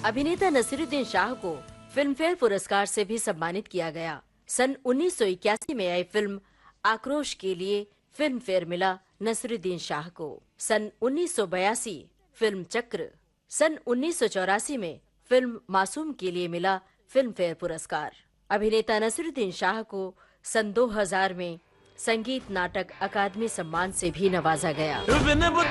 अभिनेता नसीरुद्दीन शाह को film fair पुरस्कार से भी सम्मानित किया गया। सन 1981 में आई फिल्म आक्रोश के लिए फिल्म फेयर मिला नसीरुद्दीन शाह को। सन 1982 फिल्म चक्र, सन 1984 में फिल्म मासूम के लिए मिला फिल्म फेयर पुरस्कार। अभिनेता नसीरुद्दीन शाह को सन 2000 में संगीत नाटक अकादमी सम्मान से भी नवाजा गया।